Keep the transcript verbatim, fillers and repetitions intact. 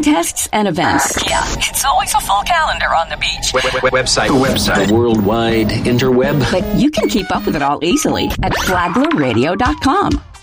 contests and events. Uh, yeah, it's always a full calendar on the beach. Web- web- website. Website. The worldwide interweb. But you can keep up with it all easily at flagler radio dot com.